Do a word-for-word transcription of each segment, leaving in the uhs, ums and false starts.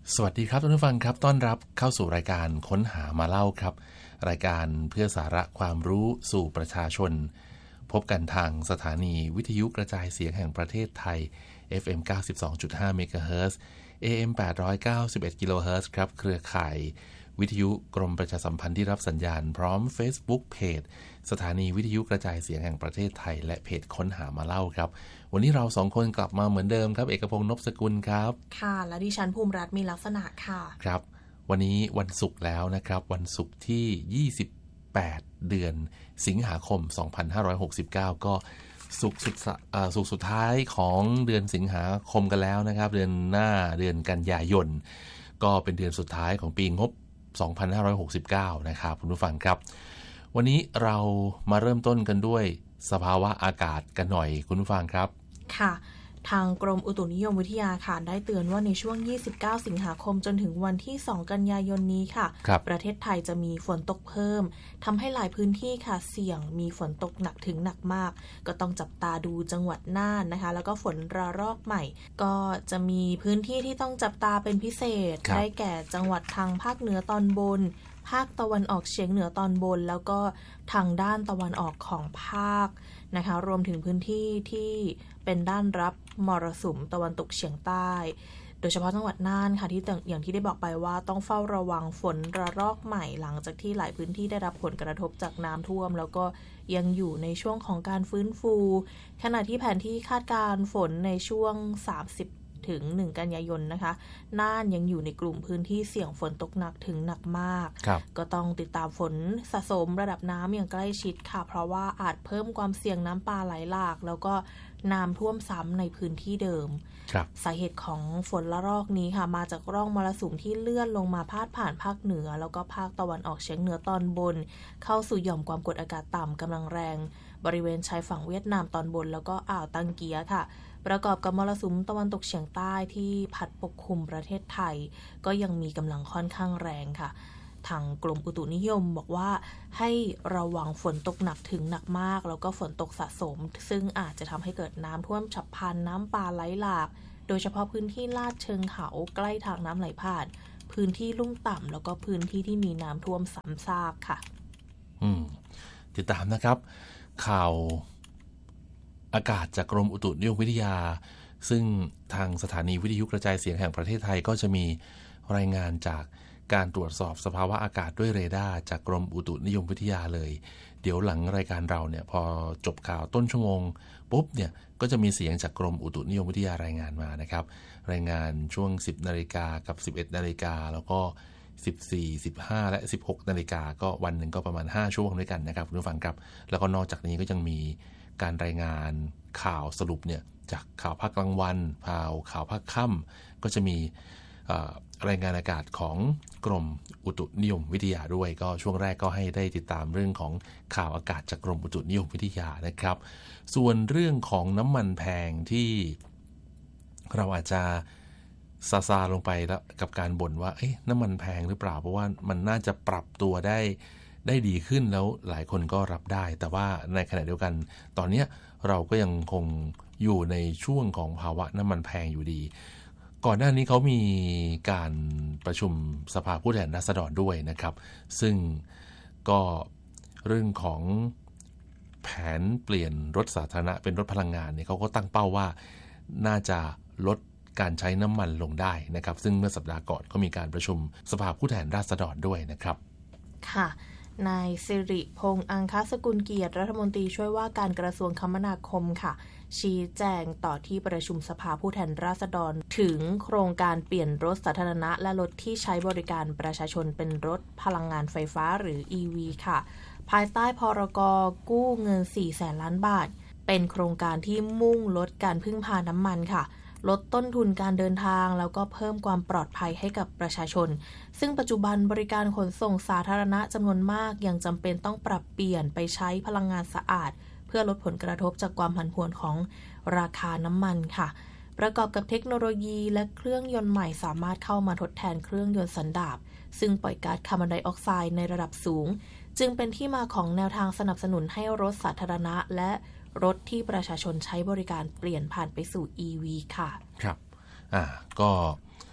สวัสดีครับท่านผู้ฟังครับต้อนรับเข้าสู่รายการค้นหามาเล่าครับรายการเพื่อสาระความรู้สู่ประชาชนพบกันทางสถานีวิทยุกระจายเสียงแห่งประเทศไทย เอฟ เอ็ม เก้าสิบสองจุดห้า เมกะเฮิรตซ์ เอ เอ็ม แปดร้อยเก้าสิบเอ็ด กิโลเฮิรตซ์ครับเครือข่ายวิทยุกรมประชาสัมพันธ์ที่รับสัญญาณพร้อม Facebook เพจสถานีวิทยุกระจายเสียงแห่งประเทศไทยและเพจค้นหามาเล่าครับวันนี้เราสองคนกลับมาเหมือนเดิมครับเอกพงษ์นพสกุลครับค่ะและดิฉันภูมิรัตน์มีลักษณะค่ะครับวันนี้วันศุกร์แล้วนะครับวันศุกร์ที่ยี่สิบแปดเดือนสิงหาคมสองพันห้าร้อยหกสิบเก้าก็ศุกร์สุดอ่าศุกร์สุดท้ายของเดือนสิงหาคมกันแล้วนะครับเดือนหน้าเดือนกันยายนก็เป็นเดือนสุดท้ายของปีงบสองพันห้าร้อยหกสิบเก้านะครับคุณผู้ฟังครับวันนี้เรามาเริ่มต้นกันด้วยสภาวะอากาศกันหน่อยคุณผู้ฟังครับค่ะทางกรมอุตุนิยมวิทยาค่ะได้เตือนว่าในช่วงยี่สิบเก้าสิงหาคมจนถึงวันที่สองกันยายนนี้ค่ะประเทศไทยจะมีฝนตกเพิ่มทำให้หลายพื้นที่ค่ะเสี่ยงมีฝนตกหนักถึงหนักมากก็ต้องจับตาดูจังหวัดน่านนะคะแล้วก็ฝนระลอกใหม่ก็จะมีพื้นที่ที่ต้องจับตาเป็นพิเศษได้แก่จังหวัดทางภาคเหนือตอนบนภาคตะวันออกเฉียงเหนือตอนบนแล้วก็ทางด้านตะวันออกของภาคนะคะรวมถึงพื้นที่ที่เป็นด้านรับมรสุมตะวันตกเฉียงใต้โดยเฉพาะจังหวัดน่านค่ะที่อย่างที่ได้บอกไปว่าต้องเฝ้าระวังฝนระลอกใหม่หลังจากที่หลายพื้นที่ได้รับผลกระทบจากน้ำท่วมแล้วก็ยังอยู่ในช่วงของการฟื้นฟูขณะที่แผนที่คาดการณ์ฝนในช่วงสามสิบถึงหนึ่งกันยายนนะคะน่านยังอยู่ในกลุ่มพื้นที่เสี่ยงฝนตกหนักถึงหนักมากก็ต้องติดตามฝนสะสมระดับน้ำอย่างใกล้ชิดค่ะเพราะว่าอาจเพิ่มความเสี่ยงน้ำป่าไหลหลากแล้วก็น้ำท่วมซ้ำในพื้นที่เดิมสาเหตุของฝนละลอกนี้ค่ะมาจากร่องมรสุมที่เลื่อนลงมาพาดผ่านภาคเหนือแล้วก็ภาคตะวันออกเฉียงเหนือตอนบนเข้าสู่หย่อมความกดอากาศต่ำกำลังแรงบริเวณชายฝั่งเวียดนามตอนบนแล้วก็อ่าวตังเกียค่ะประกอบกับมรสุมตะวันตกเฉียงใต้ที่พัดปกคลุมประเทศไทยก็ยังมีกำลังค่อนข้างแรงค่ะทางกรมอุตุนิยมบอกว่าให้ระวังฝนตกหนักถึงหนักมากแล้วก็ฝนตกสะสมซึ่งอาจจะทำให้เกิดน้ำท่วมฉับพลันน้ำป่าไหลหลากโดยเฉพาะพื้นที่ลาดเชิงเขาใกล้ทางน้ำไหลผ่านพื้นที่ลุ่มต่ำแล้วก็พื้นที่ที่มีน้ำท่วมซ้ำซากค่ะอืมติดตามนะครับข่าวอากาศจากกรมอุตุนิยมวิทยาซึ่งทางสถานีวิทยุกระจายเสียงแห่งประเทศไทยก็จะมีรายงานจากการตรวจสอบสภาวะอากาศด้วยเรดาร์จากกรมอุตุนิยมวิทยาเลยเดี๋ยวหลังรายการเราเนี่ยพอจบข่าวต้นชั่วโมงปุ๊บเนี่ยก็จะมีเสียงจากกรมอุตุนิยมวิทยารายงานมานะครับรายงานช่วง สิบนาฬิกากับ สิบเอ็ดนาฬิกาแล้วก็สิบสี่ สิบห้าและสิบหกนาฬิกาก็วันหนึ่งก็ประมาณห้าช่วงด้วยกันนะครับคุณผู้ฟังครับแล้วก็นอกจากนี้ก็ยังมีการรายงานข่าวสรุปเนี่ยจากข่าวภาคกลางวันข่าวข่าวภาคค่ำก็จะมีรายงานอากาศของกรมอุตุนิยมวิทยาด้วยก็ช่วงแรกก็ให้ได้ติดตามเรื่องของข่าวอากาศจากกรมอุตุนิยมวิทยานะครับส่วนเรื่องของน้ำมันแพงที่เราอาจจะซาซาลงไปแล้วกับการบ่นว่าเอ๊ะน้ำมันแพงหรือเปล่าเพราะว่ามันน่าจะปรับตัวได้ได้ดีขึ้นแล้วหลายคนก็รับได้แต่ว่าในขณะเดียวกันตอนนี้เราก็ยังคงอยู่ในช่วงของภาวะน้ำมันแพงอยู่ดีก่อนหน้านี้เขามีการประชุมสภาผู้แทนราษฎรด้วยนะครับซึ่งก็เรื่องของแผนเปลี่ยนรถสาธารณะเป็นรถพลังงานเนี่ยเขาก็ตั้งเป้าว่าน่าจะลดการใช้น้ำมันลงได้นะครับซึ่งเมื่อสัปดาห์ก่อนก็มีการประชุมสภาผู้แทนราษฎรด้วยนะครับค่ะนายสิริพงษ์อังคสกุลเกียรติรัฐมนตรีช่วยว่าการกระทรวงคมนาคมค่ะชี้แจงต่อที่ประชุมสภาผู้แทนราษฎรถึงโครงการเปลี่ยนรถสาธารณะและรถที่ใช้บริการประชาชนเป็นรถพลังงานไฟฟ้าหรือ อี วี ค่ะภายใต้พรก.กู้เงินสี่แสนล้านบาทเป็นโครงการที่มุ่งลดการพึ่งพาน้ำมันค่ะลดต้นทุนการเดินทางแล้วก็เพิ่มความปลอดภัยให้กับประชาชนซึ่งปัจจุบันบริการขนส่งสาธารณะจำนวนมากยังจำเป็นต้องปรับเปลี่ยนไปใช้พลังงานสะอาดเพื่อลดผลกระทบจากความผันผวนของราคาน้ำมันค่ะประกอบกับเทคโนโลยีและเครื่องยนต์ใหม่สามารถเข้ามาทดแทนเครื่องยนต์สันดาปซึ่งปล่อยก๊าซคาร์บอนไดออกไซด์ในระดับสูงจึงเป็นที่มาของแนวทางสนับสนุนให้รถสาธารณะและรถที่ประชาชนใช้บริการเปลี่ยนผ่านไปสู่ อี วี ค่ะครับอ่าก็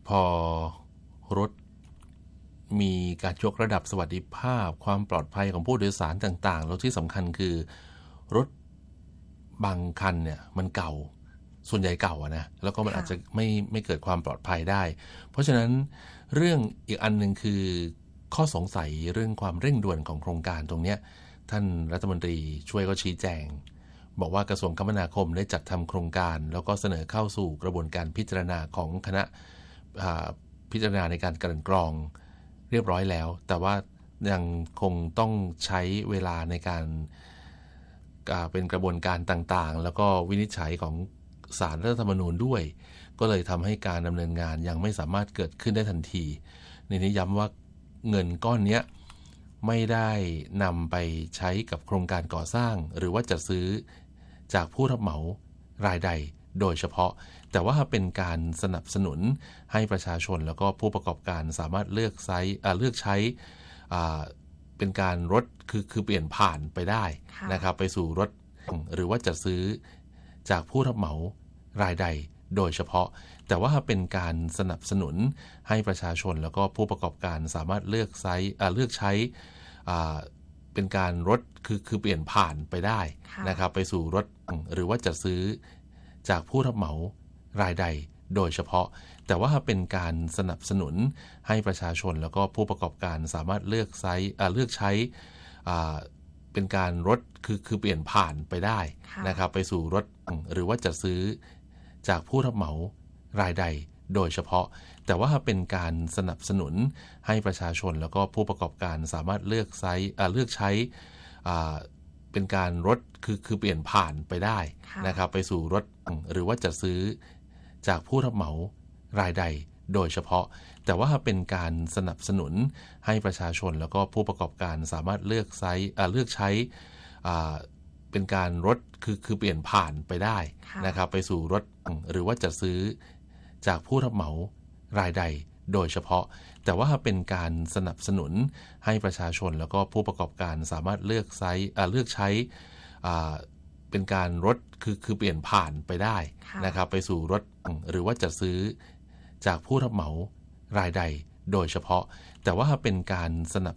พอรถมีการยกระดับสวัสดิภาพความปลอดภัยของผู้โดยสารต่างๆแล้วที่สำคัญคือรถบางคันเนี่ยมันเก่าส่วนใหญ่เก่าอะนะแล้วก็มันอาจจะไม่ไม่เกิดความปลอดภัยได้เพราะฉะนั้นเรื่องอีกอันนึงคือข้อสงสัยเรื่องความเร่งด่วนของโครงการตรงเนี้ยท่านรัฐมนตรีช่วยก็ชี้แจงบอกว่ากระทรวงคมนาคมได้จัดทำโครงการแล้วก็เสนอเข้าสู่กระบวนการพิจารณาของคณะพิจารณาในการกลั่นกรองเรียบร้อยแล้วแต่ว่ายังคงต้องใช้เวลาในการเป็นกระบวนการต่างๆแล้วก็วินิจฉัยของศาลรัฐธรรมนูญด้วยก็เลยทำให้การดำเนินงานยังไม่สามารถเกิดขึ้นได้ทันทีในนี้ย้ำว่าเงินก้อนนี้ไม่ได้นำไปใช้กับโครงการก่อสร้างหรือว่าจัดซื้อจากผู้รับเหมารายใดโดยเฉพาะแต่ว่าเป็นการสนับสนุนให้ประชาชนแล้วก็ผู้ประกอบการสามารถเลือกใช้เลือกใช้เป็นการลดคือคือเปลี่ยนผ่านไปได้นะครับไปสู่รถหรือว่าจัดซื้อจากผู้รับเหมารายใดโดยเฉพาะแต่ว่าเป็นการสนับสนุนให้ประชาชนแล้วก็ผู้ประกอบการสามารถเลือกใช้เลือกใช้เป็นการลดคือคือเปลี่ยนผ่านไปได้นะครับไปสู่รถหรือว่าจัดซื้อจากผู้รับเหมารายใดโดยเฉพาะแต่ว่าเป็นการสนับสนุนให้ประชาชนแล้วก็ผู้ประกอบการสามารถเลือกใช้เลือกใช้เป็นการลดคือคือเปลี่ยนผ่านไปได้นะครับไปสู่รถหรือว่าจัดซื้อจากผู้รับเหมารายใดโดยเฉพาะแต่ว่าเป็นการสนับสนุนให้ประชาชนแล้วก็ผู้ประกอบการสามารถเลือกใช้เลือกใช้เป็นการลดคือคือเปลี่ยนผ่านไปได้นะครับไปสู่รถหรือว่าจัดซื้อจากผู้รับเหมารายใดโดยเฉพาะแต่ว่าเป็นการสนับสนุนให้ประชาชนแล้วก็ผู้ประกอบการสามารถเลือกใช้เลือกใช้เป็นการลดคือคือเปลี่ยนผ่านไปได้นะครับไปสู่รถหรือว่าจัดซื้อจากผู้รับเหมารายใดโดยเฉพาะแต่ว่าเป็นการสนับสนุนให้ประชาชนแล้วก็ผู้ประกอบการสามารถเลือกใช้เลือกใช้เป็นการลดคือคือเปลี่ยนผ่านไปได้นะครับไปสู่รถหรือว่าจัดซื้อจากผู้รับเหมารายใดโดยเฉพาะแต่ว่าเป็นการสนับ